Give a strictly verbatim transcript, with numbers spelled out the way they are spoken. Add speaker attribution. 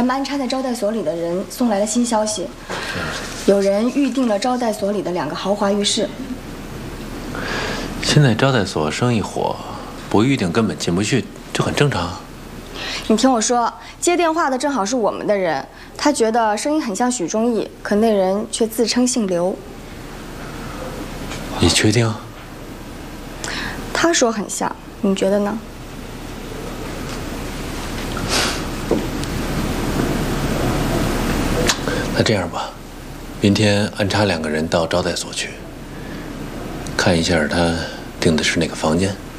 Speaker 1: 咱们安插在招待所里的人送来了新消息，有人预定了招待所里的两个豪华浴室。
Speaker 2: 现在招待所生意火，不预定根本进不去，这很正常。
Speaker 1: 你听我说，接电话的正好是我们的人，他觉得声音很像许忠义，可那人却自称姓刘。
Speaker 2: 你确定？
Speaker 1: 他说很像，你觉得呢？
Speaker 2: 那这样吧，明天安插两个人到招待所去，看一下他订的是哪个房间。